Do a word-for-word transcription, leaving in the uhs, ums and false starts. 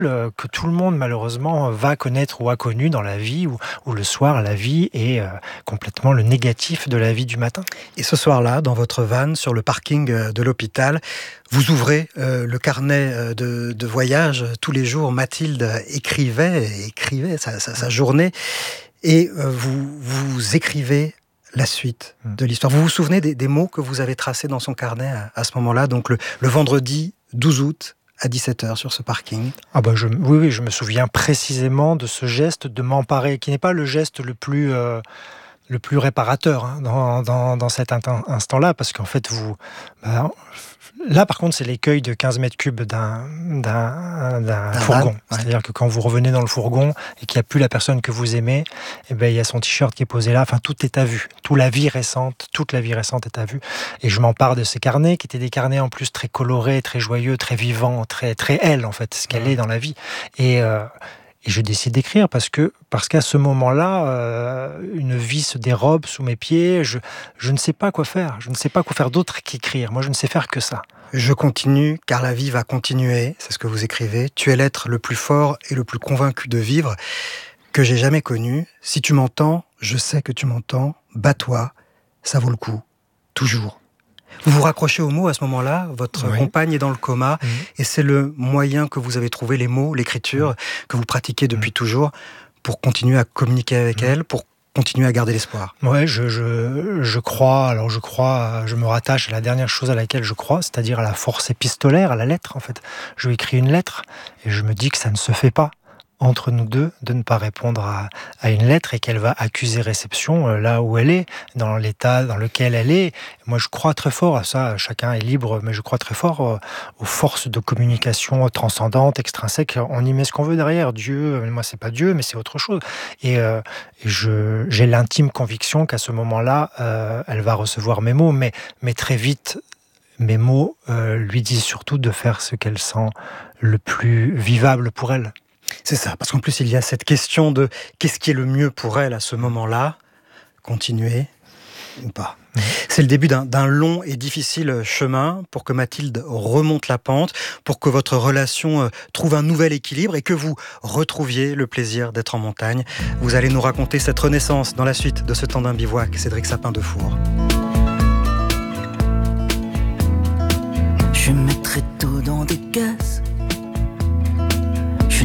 euh, que tout le monde malheureusement va connaître ou a connu dans la vie, où, où le soir la vie est euh, complètement le négatif de la vie du matin. Et ce soir-là, dans votre van, sur le parking de l'hôpital, vous ouvrez euh, le carnet de, de voyage. Tous les jours, Mathilde écrivait, écrivait sa, sa, sa journée, et euh, vous, vous écrivez la suite de l'histoire. Vous vous souvenez des, des mots que vous avez tracés dans son carnet à, à ce moment-là, donc le, le vendredi douze août, à dix-sept heures sur ce parking. Ah bah je, oui, oui, je me souviens précisément de ce geste de m'emparer, qui n'est pas le geste le plus, euh, le plus réparateur hein, dans, dans, dans cet instant-là, parce qu'en fait, vous... Bah, là, par contre, c'est l'écueil de quinze mètres cubes d'un, d'un, d'un fourgon. Van, ouais. C'est-à-dire que quand vous revenez dans le fourgon et qu'il n'y a plus la personne que vous aimez, eh ben, il y a son t-shirt qui est posé là. Enfin, tout est à vue. Toute la vie récente, toute la vie récente est à vue. Et je m'empare de ces carnets, qui étaient des carnets en plus très colorés, très joyeux, très vivants, très, très elle, en fait, ce qu'elle Ouais. est dans la vie. Et... Euh, Et je décide d'écrire parce que parce qu'à ce moment-là, euh, une vie se dérobe sous mes pieds. Je je ne sais pas quoi faire. Je ne sais pas quoi faire d'autre qu'écrire. Moi, je ne sais faire que ça. Je continue, car la vie va continuer. C'est ce que vous écrivez. Tu es l'être le plus fort et le plus convaincu de vivre que j'ai jamais connu. Si tu m'entends, je sais que tu m'entends. Bats-toi, ça vaut le coup. Toujours. Vous vous raccrochez aux mots à ce moment-là, votre Oui. compagne est dans le coma, Mmh. et c'est le moyen que vous avez trouvé, les mots, l'écriture, mmh. que vous pratiquez depuis mmh. toujours, pour continuer à communiquer avec mmh. elle, pour continuer à garder l'espoir. Ouais, je, je, je crois, alors je crois, je me rattache à la dernière chose à laquelle je crois, c'est-à-dire à la force épistolaire, à la lettre, en fait. Je lui écris une lettre, et je me dis que ça ne se fait pas entre nous deux, de ne pas répondre à, à une lettre et qu'elle va accuser réception euh, là où elle est, dans l'état dans lequel elle est. Moi, je crois très fort à ça, chacun est libre, mais je crois très fort euh, aux forces de communication transcendantes, extrinsèques. On y met ce qu'on veut derrière. Dieu, moi, c'est pas Dieu, mais c'est autre chose. Et, euh, et je, j'ai l'intime conviction qu'à ce moment-là, euh, elle va recevoir mes mots, mais, mais très vite, mes mots euh, lui disent surtout de faire ce qu'elle sent le plus vivable pour elle. C'est ça, parce qu'en plus il y a cette question de qu'est-ce qui est le mieux pour elle à ce moment-là, continuer ou pas. Mmh. C'est le début d'un, d'un long et difficile chemin pour que Mathilde remonte la pente, pour que votre relation euh, trouve un nouvel équilibre et que vous retrouviez le plaisir d'être en montagne. Vous allez nous raconter cette renaissance dans la suite de Ce temps d'un bivouac, Cédric Sapin-Defour. Je mettrai tout dans